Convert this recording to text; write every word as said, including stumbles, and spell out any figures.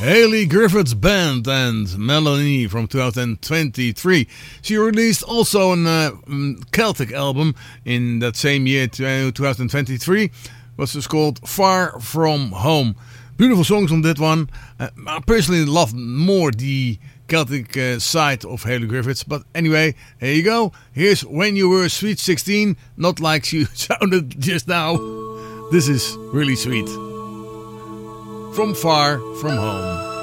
Hayley Griffiths Band and Melanie from twenty twenty-three. She released also a uh, Celtic album in that same year, twenty twenty-three. Was just called Far From Home. Beautiful songs on that one. Uh, I personally love more the Celtic uh, side of Hayley Griffiths. But anyway, here you go. Here's When You Were Sweet sixteen. Not like she sounded just now. This is really sweet. From Far From Home.